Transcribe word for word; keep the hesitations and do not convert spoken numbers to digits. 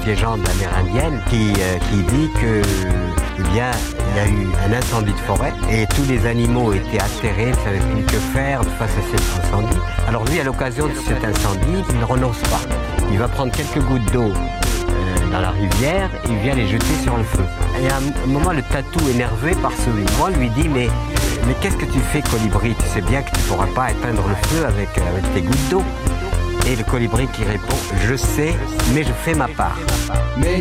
légende amérindienne qui, euh, qui dit que, eh bien, il y a eu un incendie de forêt et tous les animaux étaient atterrés, ne savaient plus que faire face à cet incendie. Alors lui, à l'occasion de cet incendie, il ne renonce pas. Il va prendre quelques gouttes d'eau euh, dans la rivière et il vient les jeter sur le feu. Et à un moment, le tatou, énervé par ce mouvement, lui dit mais, mais qu'est-ce que tu fais, colibri? Tu sais bien que tu ne pourras pas éteindre le feu avec, avec tes gouttes d'eau. Et le colibri qui répond, je sais, mais je fais ma part. Mais